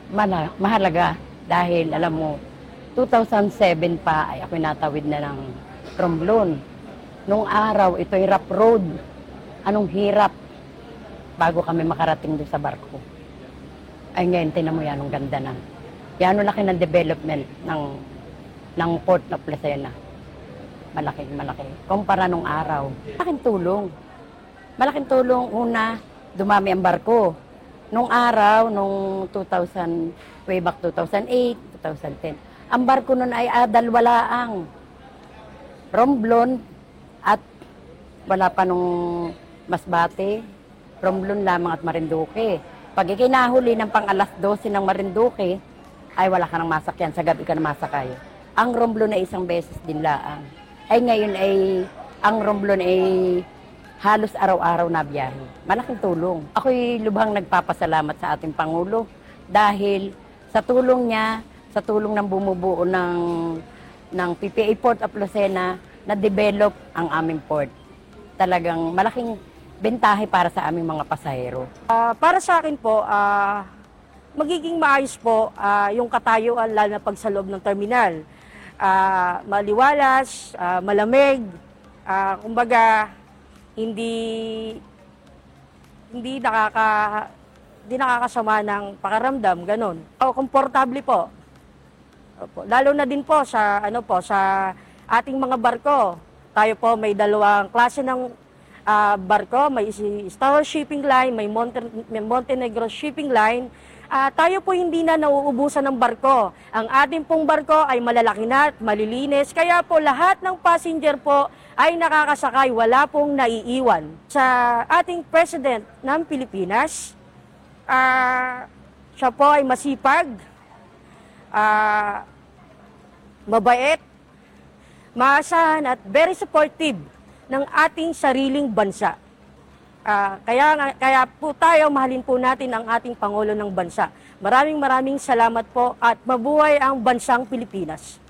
mahalaga dahil alam mo, 2007 pa ay ako natawid na ng Romblon. Nung araw, ito'y rough road. Anong hirap bago kami makarating doon sa barko. Ay ngayon, tinan mo yan, ang ganda na. Yan ang laki ng development ng Port of Lucena. Malaki, malaki. Kumpara nung araw. Malaking tulong. Malaking tulong, una, dumami ang barko. Nung araw, nung 2000, way back 2008, 2010, ang barko nun ay dalwalaang Romblon at wala pa nung Masbate, Romblon lamang at Marinduque. Pag ikinahuli ng pang alas 12 ng Marinduque, ay wala ka nang masakyan, sa gabi ka na masakay. Ang Romblon ay isang beses din laang. Ay ngayon ay, ang Romblon ay halos araw-araw na biyahe. Malaking tulong. Ako'y lubhang nagpapasalamat sa ating Pangulo dahil sa tulong niya, sa tulong ng bumubuo ng PPA Port of Lucena, na-develop ang aming port. Talagang malaking bentahe para sa aming mga pasahero. Para sa akin po, magiging maayos po yung katayuan lalo na pag sa loob ng terminal. Maliwalas, malamig, kumbaga hindi nakakasama ng pakaramdam, ganun. Komportable po. Lalo na din po sa sa ating mga barko. Tayo po may dalawang klase ng barko, may Star Shipping Line, may Montenegro Shipping Line. Tayo po hindi na nauubusan ng barko. Ang ating pong barko ay malalaki na at malilinis, kaya po lahat ng passenger po ay nakakasakay, wala pong naiiwan. Sa ating President ng Pilipinas, siya po ay masipag, mabait, maasahan at very supportive ng ating sariling bansa. Kaya po tayo, mahalin po natin ang ating Pangulo ng Bansa. Maraming salamat po at mabuhay ang bansang Pilipinas.